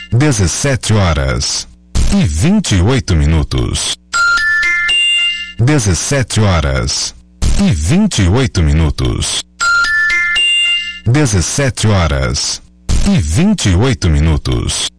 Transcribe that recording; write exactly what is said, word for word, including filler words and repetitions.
dezessete horas e vinte e oito minutos. Dezessete horas e vinte e oito minutos. Dezessete horas e vinte e oito minutos.